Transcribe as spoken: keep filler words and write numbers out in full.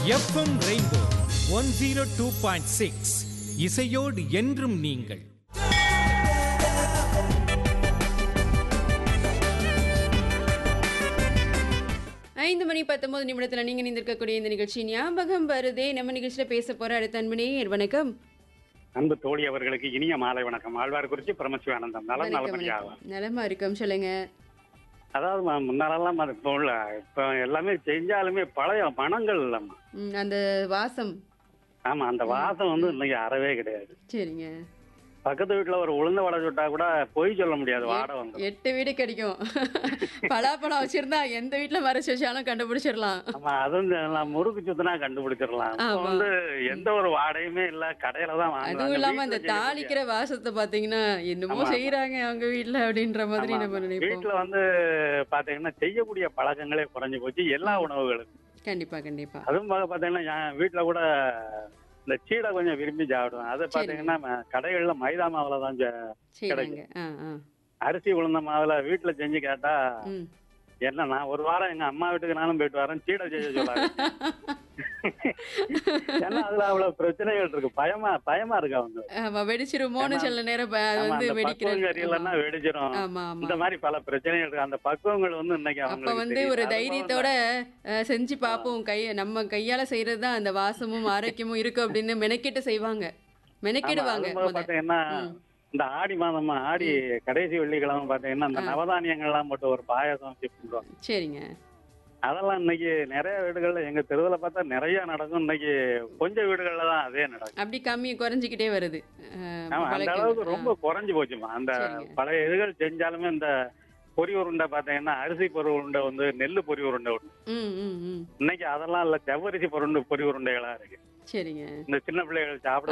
FM rainbow one zero two point six இசையோடு என்றும் நீங்கள். ஐந்து மணி பத்தொன்பது நிமிடத்தில் நீங்கள் நிந்திருக்கக்கூடிய இந்த நிகழ்ச்சி ஞாபகம் வருதே. நம்ம நிகழ்ச்சியில பேச போற அடுத்த அன்பனே வணக்கம். அன்பு தோழி அவர்களுக்கு இனிய மாலை வணக்கம். ஆழ்வார்குறிச்சி பரமசிவானந்தம். நலம் வணக்கம், நல்லபடியாக. வணக்கம். நலமா இருக்கோம், சொல்லுங்க. அதாவது மா- முன்னாலெல்லாம் அது இப்போ உள்ள இப்போ எல்லாமே செஞ்சாலுமே பழைய மனங்கள் இல்லம்மா. ம், அந்த வாசம். ஆமா, அந்த வாசம் வந்து இன்னைக்கு அறவே கிடையாது. சரிங்க. பக்கத்து வீட்டுல ஒரு உளுந்த வடை சுட்டா கூட பொய் சொல்ல முடியாது, வாடை வந்து. எட்டு வீடு கிடைக்கும். பலாப்பழம் வச்சிருந்தா எந்த வீட்டுல மறைச்சு வச்சாலும் கண்டுபிடிச்சிடலாம். ஆமா, அதுவும் எல்லாம் முறுக்கு சுத்தினா கண்டுபிடிச்சிடலாம். இப்போ ஆமா. வந்து எந்த ஒரு வாடையுமே இல்ல, கடையில தான் அதுவும் வாங்குறாங்க. இல்லாம அந்த வீட்டுல தாளிக்கிற வாசத்தை பாத்தீங்கன்னா என்னமோ ஆமா, ஆமா. செய்யறாங்க அவங்க வீட்டுல அப்படின்ற மாதிரி ஆமா, நம்ம ஆமா. நினைப்போம். வீட்டுல வந்து பாத்தீங்கன்னா செய்யக்கூடிய பழக்கங்களே குறைஞ்சு போச்சு எல்லா உணவுகளுக்கும். கண்டிப்பா கண்டிப்பா. அதுவும் பார்க்க பாத்தீங்கன்னா என் வீட்டுல கூட இந்த சீடை கொஞ்சம் விரும்பி சாப்பிடுவேன். அது பாத்தீங்கன்னா ம- கடைகள்ல மைதா மாவுல தான் செ- செய்யறாங்க. கிடைக்கும். ஆ ஆ. அரிசி உளுந்த மாவுல வீட்டுல செஞ்சு கேட்டா ம். என்ன, நான் ஒரு வாரம் எங்க அம்மா வீட்டுக்கு நானும் போயிட்டு வரேன், சீடை செய்ய சொல்லாங்க. ஏன்னா அதுல அவ்வளவு பிரச்சனைகள் இருக்கு. பயமா பயமா இருக்கு அவங்க. ஆமா, வெடிச்சிருமோன்னு ஏன்னா, சில நேரம் ப- அது ஆமா, வந்து அந்த வெடிக்கிறது. பக்குவம் சரியில்லைன்னா வெடிச்சிரும். ஆமா ஆமா. இந்த மாதிரி பல பிரச்சனைகள் இருக்கு. அந்த பக்குவங்கள் வந்து இன்னைக்கு அப்ப அவங்களுக்கு வந்து தெரியல. ஒரு அது போல தைரியத்தோட அஹ், செஞ்சு பார்ப்போம், கை நம்ம கையால செய்யறது தான் அந்த வாசமும் ஆரோக்கியமும் இருக்கு அப்படின்னு மெனக்கிட்டு செய்வாங்க, ஆமா, மெனக்கிடுவாங்க அது போல முத. பாத்தீங்கன்னா ம். இந்த ஆடி மாதமா ஆடி கடைசி வெள்ளிக்கிழமை பாத்தீங்கன்னா அந்த ஆ. நவதானியங்கள் எல்லாம் போட்டு ஒரு பாயாசம் வச்சு பண்ணுவாங்க. சரிங்க. அதெல்லாம் இன்னைக்கு நிறைய வீடுகள்ல, எங்க தெருவுல பார்த்தா நிறைய நடக்கும். இன்னைக்கு கொஞ்சம் வீடுகள்ல தான் அதே நடக்கும். அப்படி கம்மி குறைஞ்சிக்கிட்டே வருது. அஹ், ஆமா, அந்த பழக்கம். அளவுக்கு ஆ, ரொம்ப குறைஞ்சு போச்சுமா. அந்த சரிங்க. பழைய இதுகள் செஞ்சாலுமே இந்த பொரி உருண்டை பாத்தீங்கன்னா அரிசி பொரி உருண்டை வந்து நெல்லு பொரி உருண்டை உண்டு. ம் ம் ம். இன்னைக்கு அதெல்லாம் இல்ல, செவ்வரிசி பொருண்டு பொரி உருண்டைகளா இருக்கு. சரிங்க. இந்த சின்ன பிள்ளைகள் சாப்பிட